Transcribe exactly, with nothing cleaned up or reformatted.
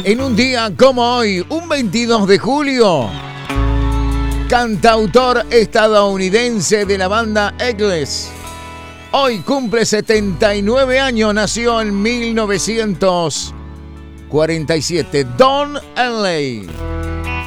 En un día como hoy, un veintidós de julio, cantautor estadounidense de la banda Eagles. Hoy cumple setenta y nueve años, nació en mil novecientos cuarenta y siete. Don Henley.